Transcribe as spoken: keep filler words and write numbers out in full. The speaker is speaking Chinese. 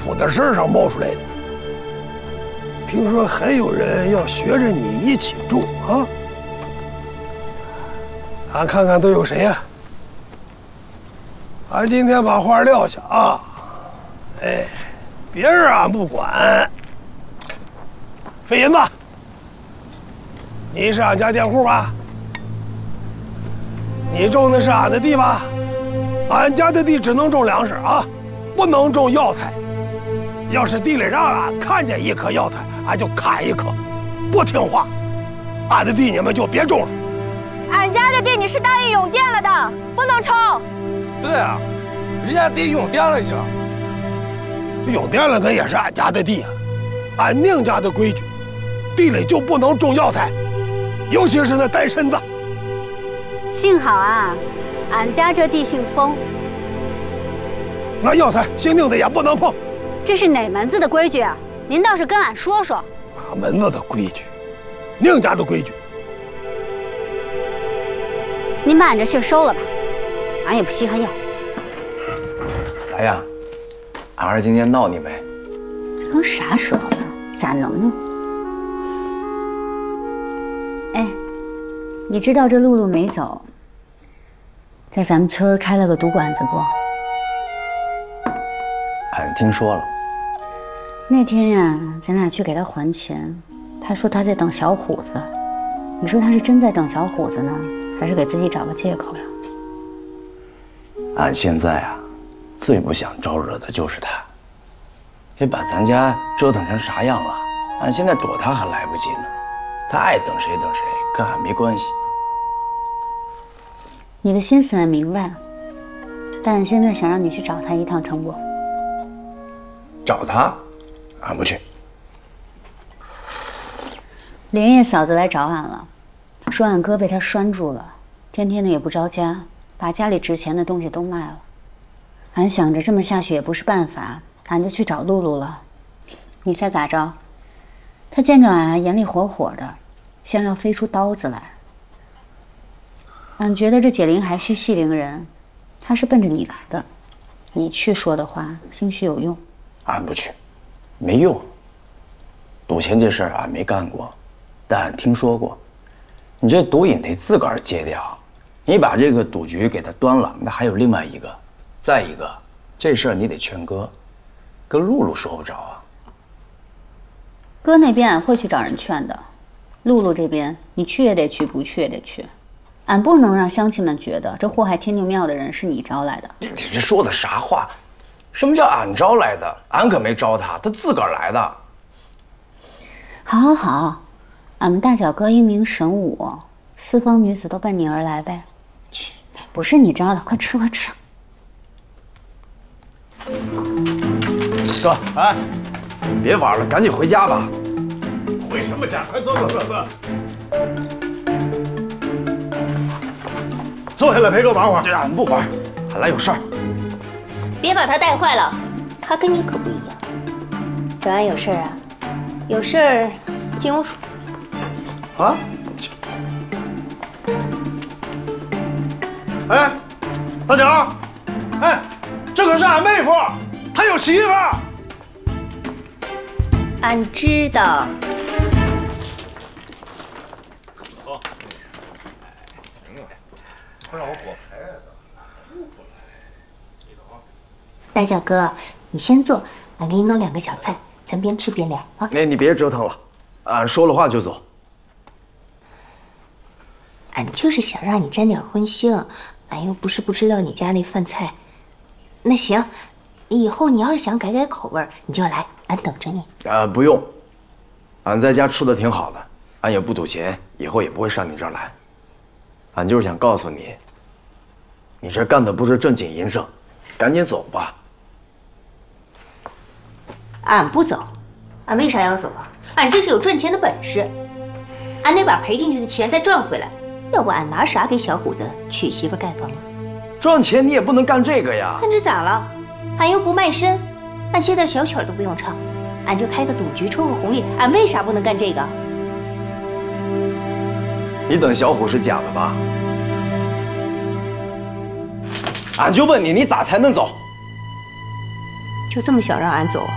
府的事上冒出来的。听说还有人要学着你一起住啊？俺看看都有谁呀、啊？俺今天把话撂下啊！哎，别人俺不管。费银子，你是俺家佃户吧？你种的是俺的地吧？俺家的地只能种粮食啊，不能种药材。要是地里让俺看见一棵药材，俺就砍一棵。不听话，俺的地你们就别种了。 俺家的地你是答应永店了的，不能抽。 对啊，人家地永店了已经。 永店了，那也是俺家的地啊。俺宁家的规矩，地里就不能种药材，尤其是那单身子。 幸好啊，俺家这地姓封， 那药材姓宁的也不能碰。 这是哪门子的规矩啊？您倒是跟俺说说。 哪门子的规矩？宁家的规矩。 您把俺这信收了吧，俺也不稀罕要。 来呀，俺儿今天闹你没？ 这都啥时候了，咋能呢？哎，你知道这露露没走，在咱们村开了个赌馆子不？ 俺听说了。 那天呀，咱俩去给他还钱，他说他在等小虎子。你说他是真在等小虎子呢，还是给自己找个借口呀？ 俺现在啊，最不想招惹的就是他。也把咱家折腾成啥样了？俺现在躲他还来不及呢。他爱等谁等谁，跟俺没关系。 你的心思俺明白，但俺现在想让你去找他一趟，成不？ 找他，俺不去。 连夜嫂子来找俺了，说俺哥被他拴住了，天天的也不着家，把家里值钱的东西都卖了。俺想着这么下去也不是办法，俺就去找露露了。你猜咋着？他见着俺眼里火火的，像要飞出刀子来。俺觉得这解铃还须系铃人，他是奔着你来的，你去说的话兴许有用。 俺不去，没用。赌钱这事儿俺没干过，但俺听说过。你这毒瘾得自个儿戒掉，你把这个赌局给他端了，那还有另外一个。再一个，这事儿你得劝哥，跟露露说不着啊。 哥那边俺会去找人劝的，露露这边你去也得去，不去也得去。俺不能让乡亲们觉得这祸害天牛庙的人是你招来的。 你这说的啥话？什么叫俺招来的？俺可没招他，他自个儿来的。 好，好，好，俺们大脚哥英明神武，四方女子都奔你而来呗。不是你招的，快吃，快吃。 哥，哎，别玩了，赶紧回家吧。 回什么家？快坐坐坐坐。坐下来陪哥玩会儿。 这俺不玩，俺来有事儿。 别把他带坏了，他跟你可不一样。找俺有事儿啊？有事儿，进屋说。 啊？哎，大脚，哎，这可是俺妹夫，她有媳妇儿。 俺知道。 好，行了，快让我果牌子。 大脚哥，你先坐，俺给你弄两个小菜，咱边吃边聊啊。 哎，你别折腾了，俺说了话就走。 俺就是想让你沾点荤腥，俺又不是不知道你家那饭菜。那行，以后你要是想改改口味，你就来，俺等着你。 啊，不用，俺在家吃的挺好的，俺也不赌钱，以后也不会上你这儿来。俺就是想告诉你，你这干的不是正经营生，赶紧走吧。 俺不走，俺为啥要走啊？俺这是有赚钱的本事，俺得把赔进去的钱再赚回来，要不俺拿啥给小虎子娶媳妇盖房啊？ 赚钱你也不能干这个呀！ 看这咋了？俺又不卖身，俺现在小曲儿都不用唱，俺就开个赌局抽个红利，俺为啥不能干这个？ 你等小虎是假的吧？俺就问你，你咋才能走？ 就这么想让俺走？